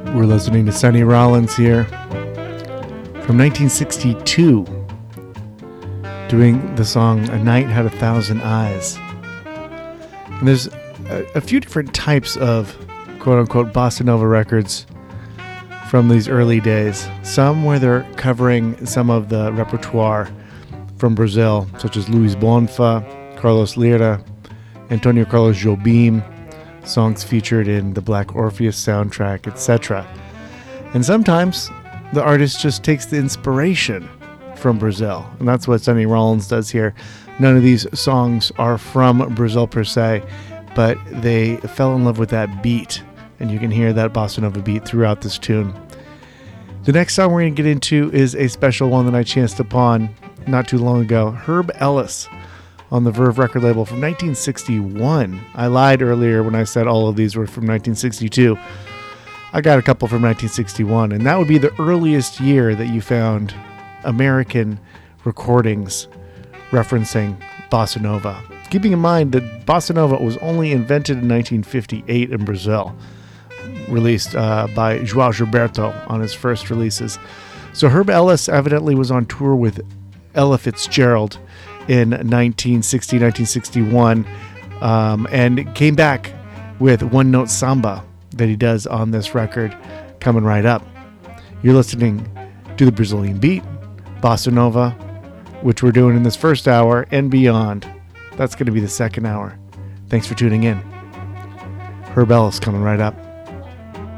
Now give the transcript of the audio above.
We're listening to Sonny Rollins here from 1962, doing the song A Night Had a Thousand Eyes. And there's a few different types of quote-unquote bossa nova records from these early days. Some where they're covering some of the repertoire from Brazil, such as Luis Bonfa, Carlos Lira, Antonio Carlos Jobim, songs featured in the Black Orpheus soundtrack, etc. And sometimes the artist just takes the inspiration from Brazil, and that's what Sonny Rollins does here. None of these songs are from Brazil per se, but they fell in love with that beat, and you can hear that bossa nova beat throughout this tune. The next song we're going to get into is a special one that I chanced upon not too long ago. Herb Ellis on the Verve record label from 1961. I lied earlier when I said all of these were from 1962. I got a couple from 1961, and that would be the earliest year that you found American recordings referencing bossa nova. Keeping in mind that bossa nova was only invented in 1958 in Brazil, released by João Gilberto on his first releases. So Herb Ellis evidently was on tour with Ella Fitzgerald in 1960, 1961, and came back with One Note Samba that he does on this record coming right up. You're listening to the Brazilian Beat, Bossa Nova, which we're doing in this first hour and beyond. That's going to be the second hour. Thanks for tuning in. Herb Ellis coming right up.